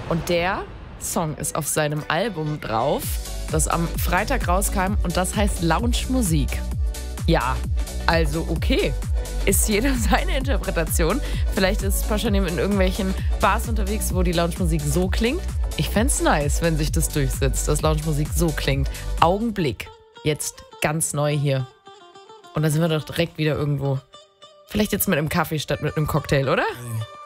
Und der Song ist auf seinem Album drauf, das am Freitag rauskam und das heißt Lounge Musik. Ja, also okay. Ist jeder seine Interpretation. Vielleicht ist Paschanim in irgendwelchen Bars unterwegs, wo die Lounge-Musik so klingt. Ich fänd's nice, wenn sich das durchsetzt, dass Lounge-Musik so klingt. Augenblick. Jetzt ganz neu hier. Und da sind wir doch direkt wieder irgendwo. Vielleicht jetzt mit einem Kaffee statt mit einem Cocktail, oder?